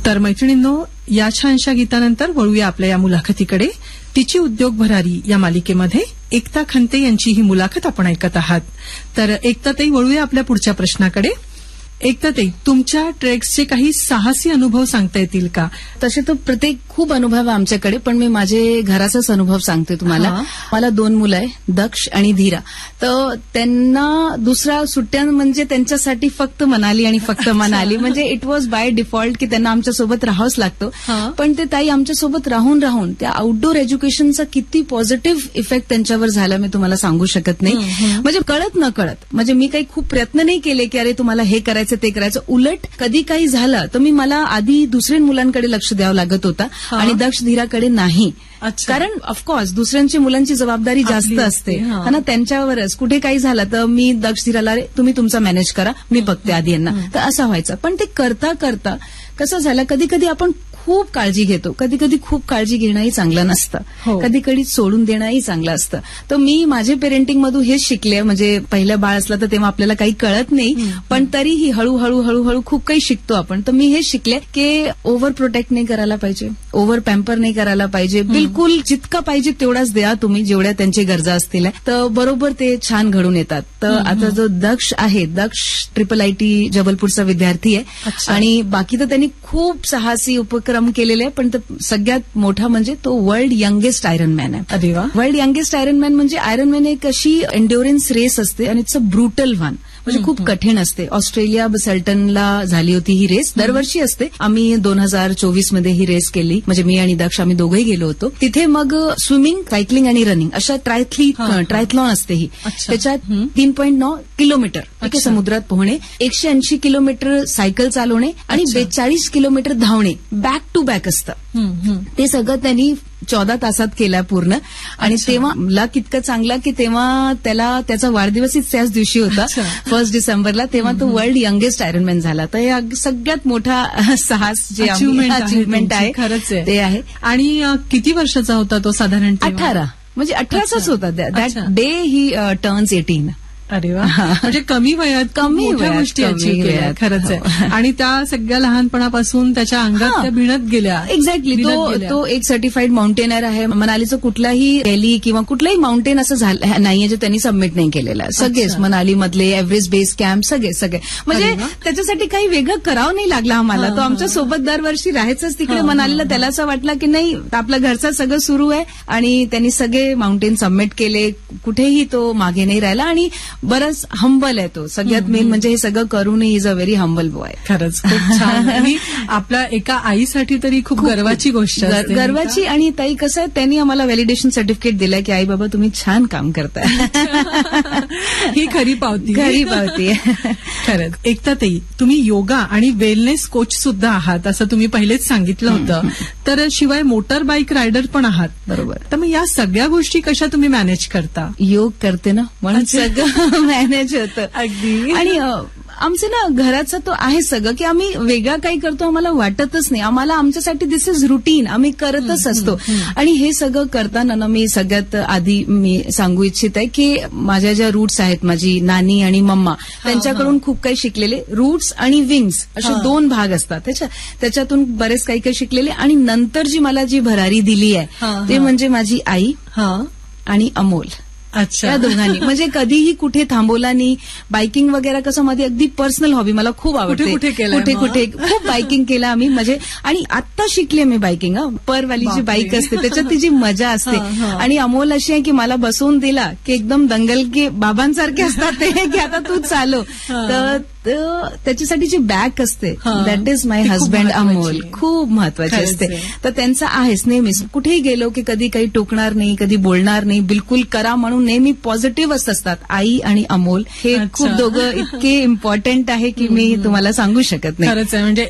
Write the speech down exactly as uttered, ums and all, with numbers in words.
तर मैत्रिणींनो, या छानशा गीतानंतर वळूया आपल्या या मुलाखतीकडे. तिची उद्योग भरारी या मालिकेमध्ये एकता खंते यांची ही मुलाखत आपण ऐकत आहात. तर एकताताई, वळूया आपल्या पुढच्या प्रश्नाकडे. एकताताई, तुमच्या ट्रेक्सचे काही साहसी अनुभव सांगता येतील का? तसे तर प्रत्येक खूप अनुभव आहे आमच्याकडे, पण मी माझे घराचाच अनुभव सांगते तुम्हाला. मला दोन मुलं आहे, दक्ष आणि धीरा. तर त्यांना दुसऱ्या सुट्ट्या म्हणजे त्यांच्यासाठी फक्त मनाली आणि फक्त मनाली, म्हणजे इट वॉज बाय डिफॉल्ट की त्यांना आमच्यासोबत राहावंच लागतं. पण ते ताई आमच्यासोबत राहून राहून त्या आउटडोर एज्युकेशनचा किती पॉझिटिव्ह इफेक्ट त्यांच्यावर झाला मी तुम्हाला सांगू शकत नाही. म्हणजे कळत न कळत, म्हणजे मी काही खूप प्रयत्न नाही केले की अरे तुम्हाला हे करायचं ते करायचं. उलट कधी काही झालं तर मी मला आधी दुसऱ्या मुलांकडे लक्ष द्यावं लागत होता आणि दक्ष धीराकडे नाही. कारण ऑफकोर्स दुसऱ्यांची मुलांची जबाबदारी जास्त असते ना, त्यांच्यावरच कुठे काही झालं तर मी दक्ष धीराला तुम्ही तुमचा मॅनेज करा, मी बघते आधी यांना, तर असं व्हायचं. पण ते करता करता कसं झालं, कधी कधी आपण खूप काळजी घेतो, कधी कधी खूप काळजी घेणंही चांगलं नसतं, कधी कधी सोडून देणंही चांगलं असतं. तर मी माझे पेरेंटिंग मधून हेच शिकले. म्हणजे पहिलं बाळ असलं तर तेव्हा आपल्याला काही कळत नाही, पण तरीही हळूहळू हळूहळू खूप काही शिकतो आपण. तर मी हेच शिकले की ओव्हर प्रोटेक्ट नाही करायला पाहिजे, ओव्हर पॅम्पर नाही करायला पाहिजे. बिलकुल जितका पाहिजे तेवढाच द्या तुम्ही, जेवढ्या त्यांची गरजा असतील, तर बरोबर ते छान घडून येतात. तर आता जो दक्ष आहे, दक्ष ट्रिपल आय टी जबलपूरचा विद्यार्थी आहे आणि बाकी तर त्यांनी खूप साहसी उपक्रम केलेले आहे. पण सगळ्यात मोठा म्हणजे तो वर्ल्ड यंगेस्ट आयरन मॅन आहे. अरे वा. वर्ल्ड यंगेस्ट आयरन मॅन म्हणजे आयरन मॅन एक अशी एन्ड्युरन्स रेस असते आणि इट्स अ ब्रुटल वन, म्हणजे खूप कठीण असते. ऑस्ट्रेलिया बसल्टनला झाली होती ही रेस, दरवर्षी असते. आम्ही दोन हजार चोवीस मध्ये ही रेस केली, म्हणजे मी आणि दक्ष आम्ही दोघंही गेलो होतो. तिथे मग स्विमिंग, सायकलिंग आणि रनिंग अशा ट्रायथली ट्रायथलॉन असते ही. त्याच्यात तीन पॉईंट नऊ किलोमीटर ठीक समुद्रात पोहणे, एकशे ऐंशी किलोमीटर सायकल चालवणे आणि बेचाळीस किलोमीटर धावणे बॅक टू बॅक असतं. ते सगळं त्यांनी चौदा तासात केला पूर्ण. आणि तेव्हा लक इतकं चांगला की तेव्हा त्याला त्याचा वाढदिवसच त्याच दिवशी होता, फर्स्ट डिसेंबरला. तेव्हा तो वर्ल्ड यंगेस्ट आयरनमॅन झाला. तर हे सगळ्यात मोठा साहस जे अचिव्हमेंट आहे खरंच ते आहे. आणि किती वर्षाचा होता तो साधारण? अठरा, म्हणजे अठराचाच होता. That day he turns eighteen. अरे वा. म्हणजे कमी वयात कमी गोष्टी अचीव्ह केल्या, खरंच आहे. आणि त्या सगळ्या लहानपणापासून त्याच्या अंगात त्या भिनत गेल्या. एक्झॅक्टली. तो तो एक सर्टिफाईड माउंटेनर आहे. मनालीचं कुठलाही रॅली किंवा कुठलंही माउंटेन असं झालं नाहीये जे त्यांनी सबमिट नाही केलेलं. सगळेच मनाली मधले एव्हरेस्ट बेस कॅम्प सगळे सगळे, म्हणजे त्याच्यासाठी काही वेगळं करावं नाही लागलं आम्हाला. तो आमच्या सोबत दरवर्षी राहायचंच तिकडे मनालीला. त्याला असं वाटलं की नाही आपलं घरचं सगळं सुरू आहे आणि त्यांनी सगळे माउंटेन सबमिट केले, कुठेही तो मागे नाही राहिला. आणि बरंच हंबल आहे तो. सगळ्यात मेन म्हणजे हे सगळं करूनही is a very humble boy. खरंच खूप छान. आणि आपल्या एका आईसाठी तरी खूप गर्वाची गोष्ट असते. गर्वाची. आणि ताई कसं आहे, त्यांनी आम्हाला व्हॅलिडेशन सर्टिफिकेट दिलंय की आई बाबा तुम्ही छान काम करताय. ही खरी पावती, खरी पावती आहे. खरंच. एकताताई, तुम्ही योगा आणि वेलनेस कोच सुद्धा आहात असं तुम्ही पहिलेच सांगितलं होतं. तर शिवाय मोटर बाईक रायडर पण आहात. बरोबर. तर मग या सगळ्या गोष्टी कशा तुम्ही मॅनेज करता? योग करते ना, म्हणून सगळं मॅनेज होतं. अगदी. आणि आमचं ना घराचं तो आहे सगळं की आम्ही वेगळा काही करतो आम्हाला वाटतच नाही. आम्हाला आमच्यासाठी दिस इज रुटीन, आम्ही करतच असतो. आणि हे सगळं करताना ना मी सगळ्यात आधी मी सांगू इच्छित आहे की माझ्या ज्या रूट्स आहेत, माझी नानी आणि मम्मा, त्यांच्याकडून खूप काही शिकलेले. रूट्स आणि विंग्स असे दोन भाग असतात त्याच्या, त्याच्यातून बरेच काही काही शिकलेले. आणि नंतर जी मला जी भरारी दिली आहे ते म्हणजे माझी आई आणि अमोल. अच्छा. या दोघांनी म्हणजे कधीही कुठे थांबवला नाही. बायकिंग वगैरे कसं माझी अगदी पर्सनल हॉबी, मला खूप आवडते. कुठे कुठे कुठे खूप बायकिंग केलं आम्ही. म्हणजे आणि आत्ता शिकले मी बायकिंग. परवाली जी बाईक असते त्याच्यात तिची मजा असते. आणि अमोल अशी आहे की मला बसवून दिला की एकदम दंगल के बाबांसारखे असतात ते की आता तू चालव. तर त्याच्यासाठी जी बॅक असते that is my husband Amol, खूप महत्वाची असते. तर त्यांचं आहेच नेहमीच. कुठेही गेलो की कधी काही टोकणार नाही, कधी बोलणार नाही, बिलकुल करा म्हणून नेहमी पॉझिटिव्ह असतात. आई आणि अमोल हे खूप दोघं इतके इम्पॉर्टंट आहे की मी तुम्हाला सांगू शकत नाही. खरंच आहे. म्हणजे